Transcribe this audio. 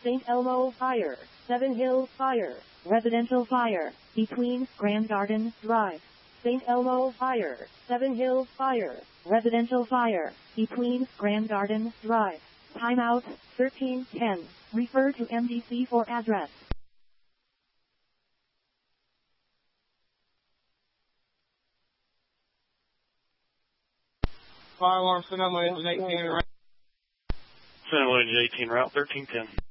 St. Elmo Fire, Seven Hills Fire, Residential Fire, between Grand Garden Drive. St. Elmo Fire, Seven Hills Fire, Residential Fire, between Grand Garden Drive. Timeout, 1310. Refer to MDC for address. Fire alarm, Sonoma Engine 18 route. Sonoma Engine 18 route 1310.